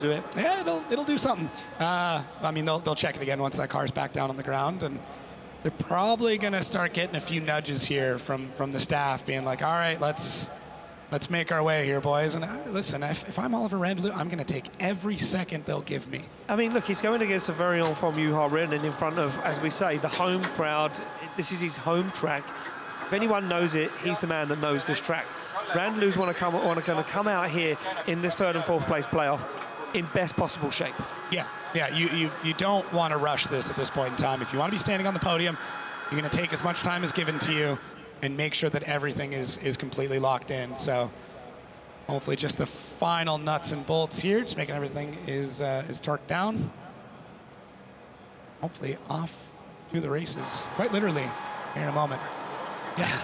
do it. Yeah, it'll do something. I mean, they'll check it again once that car's back down on the ground, and they're probably going to start getting a few nudges here from the staff, being like, all right, let's make our way here, boys. And listen, if I'm Oliver Randleau, I'm going to take every second they'll give me. I mean, look, he's going against a very on-form Juha Rinnan in front of, as we say, the home crowd. This is his home track. If anyone knows it, he's the man that knows this track. Randleau's going to come out here in this third and fourth place playoff in best possible shape. Yeah, you don't want to rush this at this point in time. If you want to be standing on the podium, you're going to take as much time as given to you and make sure that everything is completely locked in. So hopefully just the final nuts and bolts here, just making everything is torqued down. Hopefully off to the races, quite literally, here in a moment. Yeah.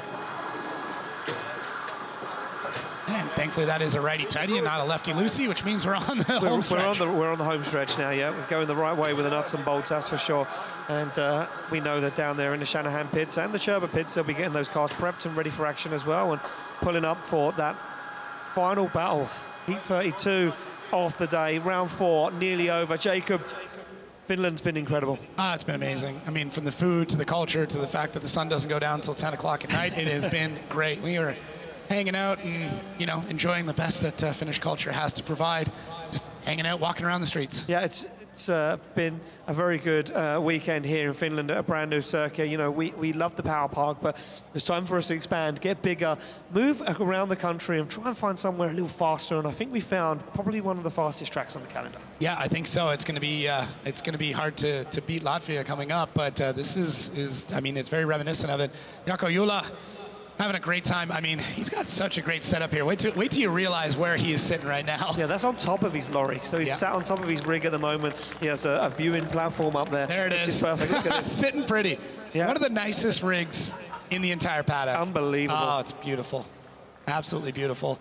And thankfully that is a righty-tighty and not a lefty-loosey, which means we're on the home stretch. We're on the home stretch now, yeah. We're going the right way with the nuts and bolts, that's for sure. And we know that down there in the Shanahan pits and the Cherba pits, they'll be getting those cars prepped and ready for action as well, and pulling up for that final battle. Heat 32 of the day, round 4, nearly over. Jacob, Finland's been incredible. It's been amazing. I mean, from the food to the culture to the fact that the sun doesn't go down until 10 o'clock at night, it has been great. We are hanging out and, enjoying the best that Finnish culture has to provide. Just hanging out, walking around the streets. Yeah, it's been a very good weekend here in Finland at a brand new circuit. We love the Power Park, but it's time for us to expand, get bigger, move around the country and try and find somewhere a little faster. And I think we found probably one of the fastest tracks on the calendar. Yeah, I think so. It's going to be hard to beat Latvia coming up, but this is I mean, it's very reminiscent of it. Jaakko Jula having a great time. I mean, he's got such a great setup here. Wait till you realize where he is sitting right now. Yeah, that's on top of his lorry. So he's sat on top of his rig at the moment. He has a viewing platform up there. There it is. Which is perfect. Look at this. Sitting pretty. Yeah. One of the nicest rigs in the entire paddock. Unbelievable. Oh, it's beautiful. Absolutely beautiful.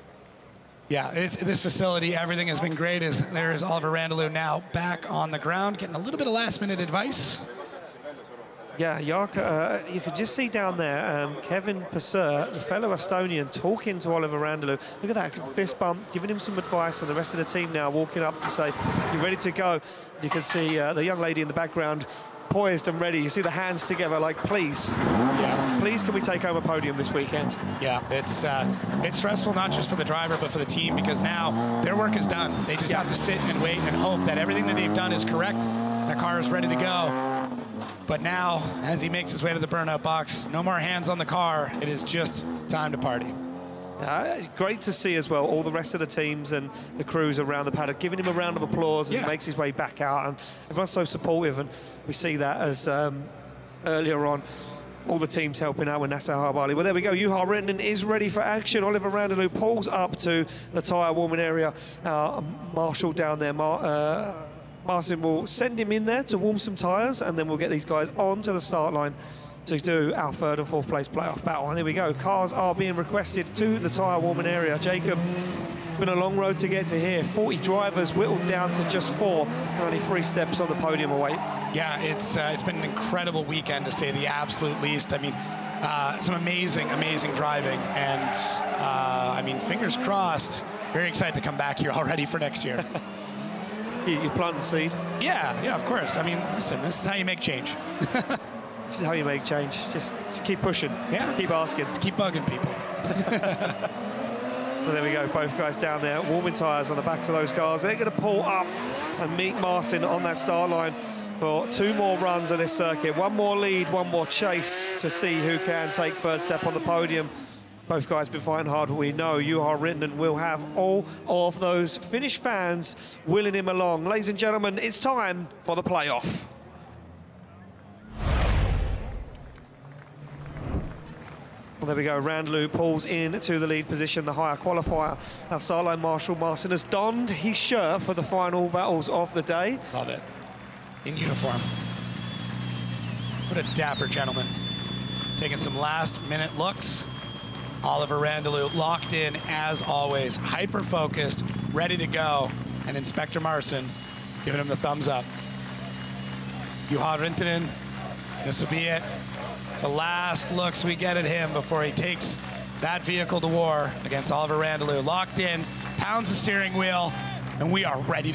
Yeah, this facility, everything has been great. There is Oliver Randleau now back on the ground, getting a little bit of last-minute advice. Yeah, Jaakko, you could just see down there Kevin Passeur, the fellow Estonian, talking to Oliver Randleau. Look at that, fist bump, giving him some advice, and the rest of the team now walking up to say, you ready to go? You can see the young lady in the background poised and ready. You see the hands together like, please, please can we take home a podium this weekend? Yeah, it's stressful not just for the driver but for the team, because now their work is done. They just have to sit and wait and hope that everything that they've done is correct. That car is ready to go. But now, as he makes his way to the burnout box, no more hands on the car. It is just time to party. Great to see as well all the rest of the teams and the crews around the paddock giving him a round of applause as he makes his way back out, and everyone's so supportive, and we see that as earlier on all the teams helping out with Nacer Habali. Well, there we go. Juha Rinnan is ready for action. Oliver Randleau pulls up to the tyre warming area. Marshall down there, Martin will send him in there to warm some tyres, and then we'll get these guys onto the start line to do our third and fourth place playoff battle. And here we go. Cars are being requested to the tyre warming area. Jacob, it's been a long road to get to here. 40 drivers whittled down to just 4, and only 3 steps on the podium away. Yeah, it's been an incredible weekend to say the absolute least. I mean, some amazing driving, and I mean, fingers crossed. Very excited to come back here already for next year. You plant the seed? Yeah, of course. I mean, listen, this is how you make change. This is how you make change. Just keep pushing. Yeah. Keep asking. Keep bugging people. Well, there we go. Both guys down there, warming tyres on the backs of those cars. They're going to pull up and meet Marcin on that start line for 2 more runs of this circuit. 1 more lead, 1 more chase to see who can take third step on the podium. Both guys been fighting hard, but we know Juha Rinnan will have all of those Finnish fans willing him along. Ladies and gentlemen, it's time for the playoff. Well, there we go. Randleau pulls in to the lead position, the higher qualifier. Our starline marshal Marcin has donned his shirt for the final battles of the day. Love it. In uniform. What a dapper gentleman. Taking some last-minute looks. Oliver Randleau locked in as always, hyper-focused, ready to go, and Inspector Marcin giving him the thumbs up. Juha Rintanen, this will be it. The last looks we get at him before he takes that vehicle to war against Oliver Randleau. Locked in, pounds the steering wheel, and we are ready